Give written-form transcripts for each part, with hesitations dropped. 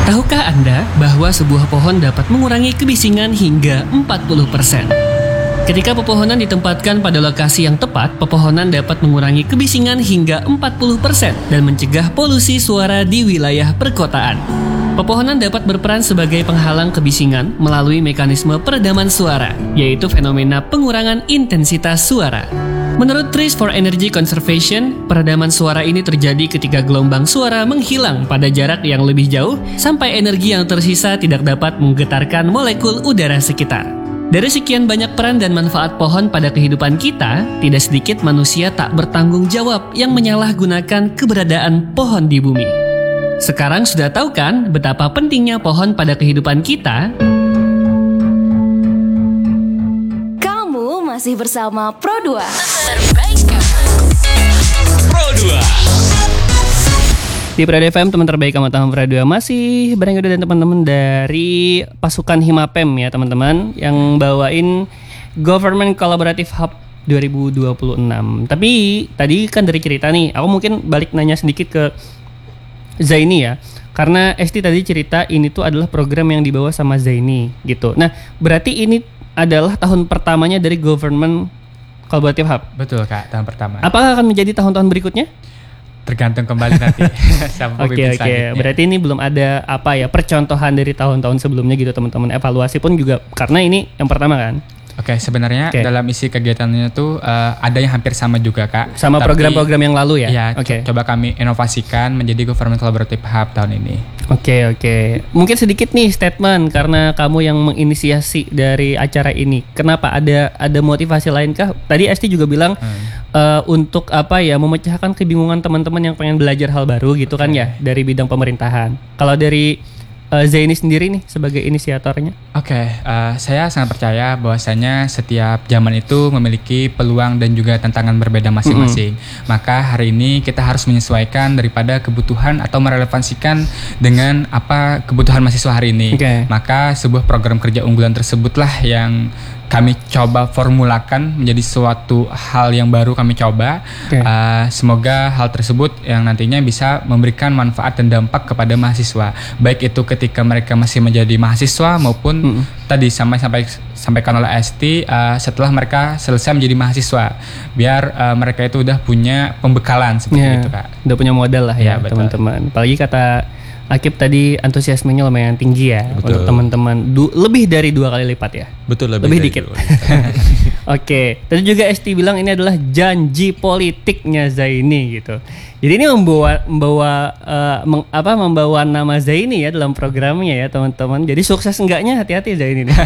Tahukah Anda bahwa sebuah pohon dapat mengurangi kebisingan hingga 40%? Ketika pepohonan ditempatkan pada lokasi yang tepat, pepohonan dapat mengurangi kebisingan hingga 40% dan mencegah polusi suara di wilayah perkotaan. Pepohonan dapat berperan sebagai penghalang kebisingan melalui mekanisme peredaman suara, yaitu fenomena pengurangan intensitas suara. Menurut Trees for Energy Conservation, peredaman suara ini terjadi ketika gelombang suara menghilang pada jarak yang lebih jauh sampai energi yang tersisa tidak dapat menggetarkan molekul udara sekitar. Dari sekian banyak peran dan manfaat pohon pada kehidupan kita, tidak sedikit manusia tak bertanggung jawab yang menyalahgunakan keberadaan pohon di bumi. Sekarang sudah tahu kan betapa pentingnya pohon pada kehidupan kita? Kamu masih bersama Pro2. Pro2. Di Pro2 FM, teman terbaik teman-teman Pro2 masih bareng dan teman-teman dari pasukan Himapem ya teman-teman, yang bawain Government Collaborative Hub 2026. Tapi tadi kan dari cerita nih, aku mungkin balik nanya sedikit ke Zaini ya, karena Esti tadi cerita ini tuh adalah program yang dibawa sama Zaini gitu. Nah, berarti ini adalah tahun pertamanya dari Government Collaborative Hub. Betul Kak, tahun pertama. Apakah akan menjadi tahun-tahun berikutnya? Tergantung kembali nanti sama pemimpin selanjutnya. Berarti ini belum ada percontohan dari tahun-tahun sebelumnya gitu teman-teman. Evaluasi pun juga karena ini yang pertama kan. Oke, sebenarnya dalam isi kegiatannya tuh ada yang hampir sama juga Kak. Sama program-program yang lalu ya? Iya, coba kami inovasikan menjadi Government Collaborative Hub tahun ini. Oke. Mungkin sedikit nih statement karena kamu yang menginisiasi dari acara ini. Kenapa ada motivasi lain kah? Tadi Esti juga bilang untuk memecahkan kebingungan teman-teman yang pengen belajar hal baru gitu kan ya dari bidang pemerintahan. Kalau dari Zaini sendiri nih sebagai inisiatornya. Saya sangat percaya bahwasanya setiap zaman itu memiliki peluang dan juga tantangan berbeda masing-masing. Maka hari ini kita harus menyesuaikan daripada kebutuhan atau merelevansikan dengan apa kebutuhan mahasiswa hari ini. Maka sebuah program kerja unggulan tersebutlah yang kami coba formulakan menjadi suatu hal yang baru kami coba. Semoga hal tersebut yang nantinya bisa memberikan manfaat dan dampak kepada mahasiswa. Baik itu ketika mereka masih menjadi mahasiswa maupun tadi sampaikan oleh Esti setelah mereka selesai menjadi mahasiswa. Biar mereka itu udah punya pembekalan seperti itu Kak. Udah punya modal lah ya teman-teman. Apalagi kata Akib tadi antusiasmenya lumayan tinggi ya. Betul. Untuk teman-teman lebih dari 2 kali lipat ya. Betul, lebih dikit. Oke. Tadi juga Esti bilang ini adalah janji politiknya Zaini gitu. Jadi ini membawa nama Zaini ya dalam programnya ya teman-teman. Jadi sukses enggaknya hati-hati Zaini nih.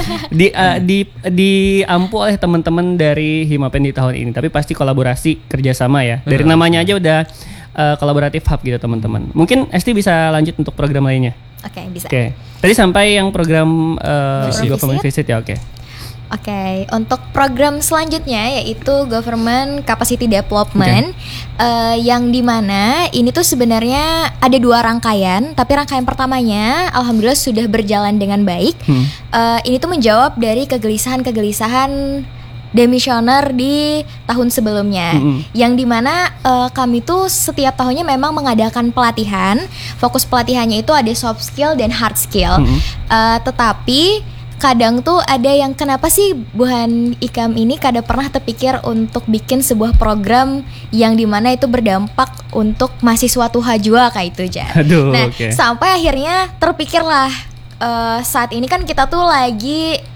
Diampu oleh teman-teman dari Himapem di tahun ini. Tapi pasti kolaborasi kerjasama ya. Dari namanya aja udah kolaboratif hub gitu teman-teman. Mungkin Esti bisa lanjut untuk program lainnya. Oke, bisa. Tadi sampai yang program Government Visit ya. Oke, untuk program selanjutnya yaitu Government Capacity Development, yang dimana ini tuh sebenarnya ada 2 rangkaian, tapi rangkaian pertamanya alhamdulillah sudah berjalan dengan baik. Ini tuh menjawab dari kegelisahan demisioner di tahun sebelumnya, yang dimana kami tuh setiap tahunnya memang mengadakan pelatihan. Fokus pelatihannya itu ada soft skill dan hard skill. Tetapi kadang tuh ada yang kenapa sih Buhan Ikam ini kadang pernah terpikir untuk bikin sebuah program yang dimana itu berdampak untuk mahasiswa Tuhajua kayak itu aja. Sampai akhirnya terpikirlah saat ini kan kita tuh lagi